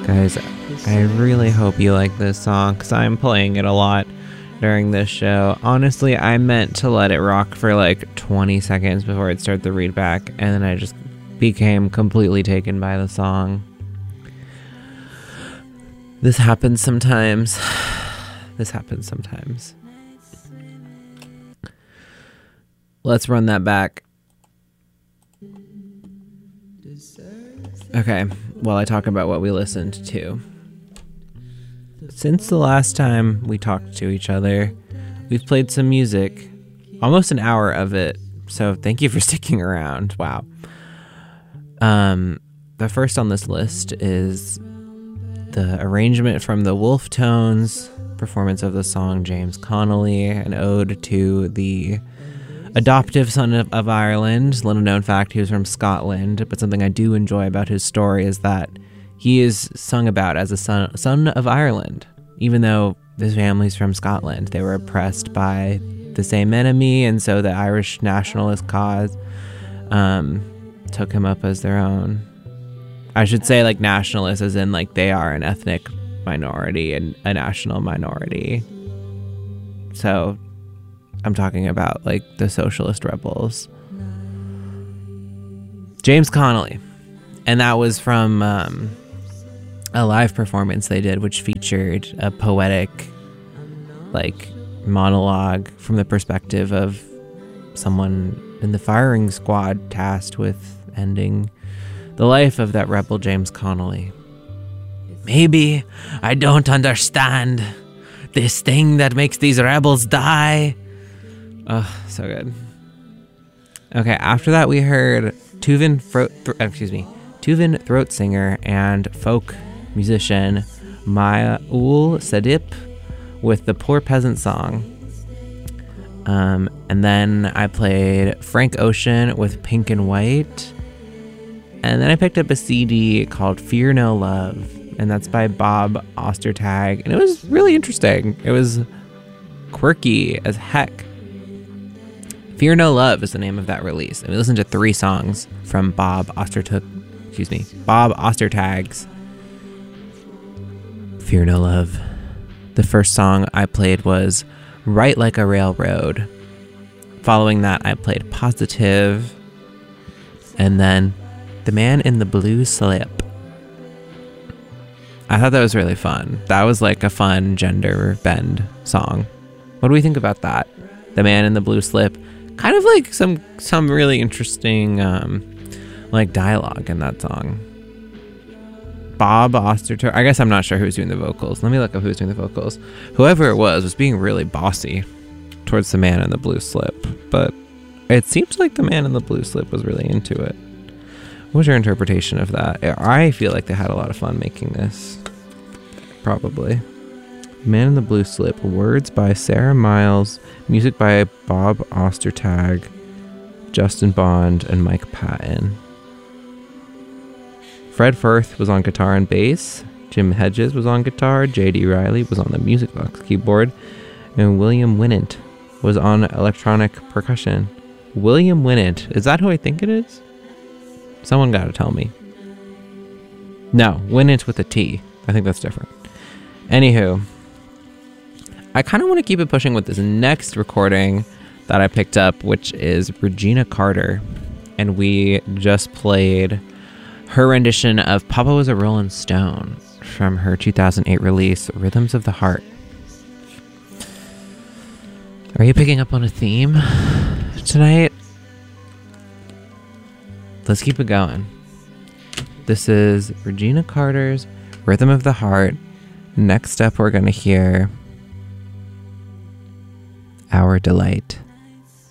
Guys, I really hope you like this song because I'm playing it a lot during this show. Honestly, I meant to let it rock for like 20 seconds before I'd start the read back, and then I just became completely taken by the song. This happens sometimes. This happens sometimes. Let's run that back. Okay, while I talk about what we listened to. Since the last time we talked to each other, we've played some music, almost an hour of it, so thank you for sticking around. Wow. The first on this list is the arrangement from the Wolf Tones performance of the song James Connolly, an ode to the adoptive son of Ireland. Little known fact, he was from Scotland, but something I do enjoy about his story is that he is sung about as a son of Ireland. Even though his family's from Scotland, they were oppressed by the same enemy, and so the Irish nationalist cause took him up as their own. I should say like nationalist as in like they are an ethnic minority and a national minority. So I'm talking about like the socialist rebels. James Connolly. And that was from a live performance they did, which featured a poetic like monologue from the perspective of someone in the firing squad tasked with ending the life of that rebel James Connolly. Maybe I don't understand this thing that makes these rebels die. Oh, so good. Okay, after that we heard Tuvan throat singer and folk musician Mayoul Sadip with the Poor Peasant Song. And then I played Frank Ocean with Pink and White. And then I picked up a CD called Fear No Love, and that's by Bob Ostertag. And it was really interesting. It was quirky as heck. Fear No Love is the name of that release. And we listened to 3 songs from Bob Ostertag's Fear No Love. The first song I played was Right Like a Railroad. Following that, I played Positive. And then The Man in the Blue Slip. I thought that was really fun. That was like a fun gender bend song. What do we think about that? The Man in the Blue Slip. Kind of like some really interesting like dialogue in that song. Bob Ostertag. I guess I'm not sure who's doing the vocals. Let me look up who's doing the vocals. Whoever it was being really bossy towards the Man in the Blue Slip. But it seems like the Man in the Blue Slip was really into it. What was your interpretation of that? I feel like they had a lot of fun making this. Probably. Man in the Blue Slip. Words by Sarah Miles. Music by Bob Ostertag, Justin Bond, and Mike Patton. Fred Firth was on guitar and bass. Jim Hedges was on guitar. J.D. Riley was on the music box keyboard. And William Winnant was on electronic percussion. William Winnant. Is that who I think it is? Someone got to tell me. No, Winnant with a T. I think that's different. Anywho, I kind of want to keep it pushing with this next recording that I picked up, which is Regina Carter. And we just played her rendition of Papa Was a Rolling Stone from her 2008 release, Rhythms of the Heart. Are you picking up on a theme tonight? Let's keep it going. This is Regina Carter's Rhythm of the Heart. Next up, we're going to hear Our Delight.